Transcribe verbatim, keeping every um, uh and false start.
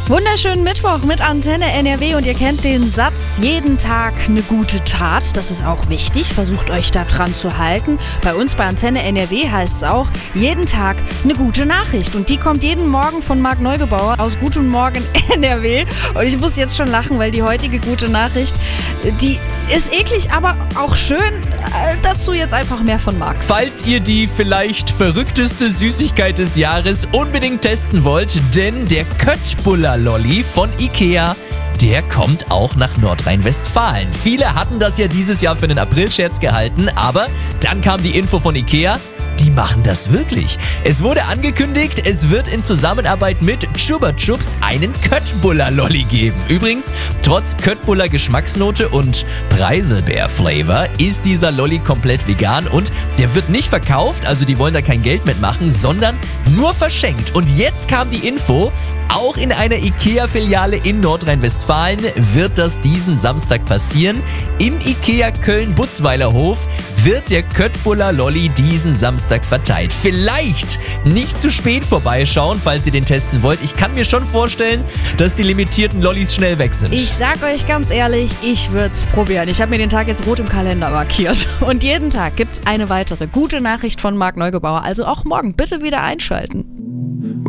Wunderschönen Mittwoch mit Antenne N R W und ihr kennt den Satz, jeden Tag eine gute Tat. Das ist auch wichtig, versucht euch da dran zu halten. Bei uns bei Antenne N R W heißt es auch, jeden Tag eine gute Nachricht. Und die kommt jeden Morgen von Marc Neugebauer aus Guten Morgen N R W. Und ich muss jetzt schon lachen, weil die heutige gute Nachricht, die ist eklig, aber auch schön. Dazu jetzt einfach mehr von Marc. Falls ihr die vielleicht verrückteste Süßigkeit des Jahres unbedingt testen wollt, denn der Köttbullar-Lolli von Ikea, der kommt auch nach Nordrhein-Westfalen. Viele hatten das ja dieses Jahr für einen Aprilscherz gehalten, aber dann kam die Info von Ikea, die machen das wirklich. Es wurde angekündigt, es wird in Zusammenarbeit mit Chupa Chups einen Köttbullar-Lolli geben. Übrigens, trotz Köttbullar-Geschmacksnote und Preiselbeer-Flavor ist dieser Lolli komplett vegan und der wird nicht verkauft, also die wollen da kein Geld mitmachen, sondern nur verschenkt. Und jetzt kam die Info, auch in einer Ikea-Filiale in Nordrhein-Westfalen wird das diesen Samstag passieren. Im Ikea Köln-Butzweiler-Hof wird der Köttbullar-Lolli diesen Samstag verteilt. Vielleicht nicht zu spät vorbeischauen, falls ihr den testen wollt. Ich kann mir schon vorstellen, dass die limitierten Lollis schnell weg sind. Ich sag euch ganz ehrlich, ich würde es probieren. Ich habe mir den Tag jetzt rot im Kalender markiert. Und jeden Tag gibt's eine weitere gute Nachricht von Marc Neugebauer. Also auch morgen bitte wieder einschalten.